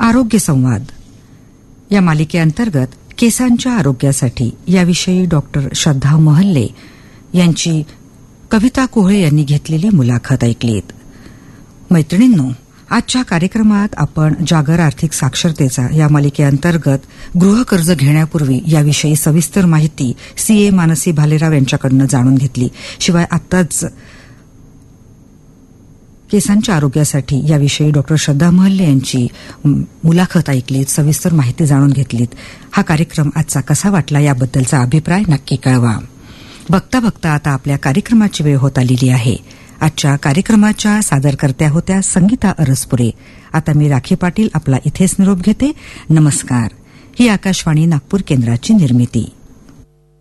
आरोग्य संवाद या मालिकेअंतर्गत केसांच्या आरोग्यासाठी याविषयी डॉक्टर श्रद्धा मोहल्ले यांची कविता कोहळे यांनी घेतलेली मुलाखत ऐकलीत. मैत्रिणींनो, आजच्या कार्यक्रमात आपण जागर आर्थिक साक्षरतेचा या मालिकेअंतर्गत गृहकर्ज घेण्यापूर्वी याविषयी सविस्तर माहिती सीए मानसी भालेराव यांच्याकडून जाणून घेतली. शिवाय आत्ताच केसांच्या आरोग्यासाठी याविषयी डॉक्टर श्रद्धा मोहल्ले यांची मुलाखत ऐकलीत, सविस्तर माहिती जाणून घेतलीत. हा कार्यक्रम आजचा कसा वाटला याबद्दलचा अभिप्राय नक्की कळवा. बघता बघता आता आपल्या कार्यक्रमाची वेळ होत आलेली आहे. आजच्या कार्यक्रमाच्या सादरकर्त्या होत्या संगीता अरसपुरे. आता मी राखी पाटील आपला इथेच निरोप घेते. नमस्कार. ही आकाशवाणी नागपूर केंद्राची निर्मिती.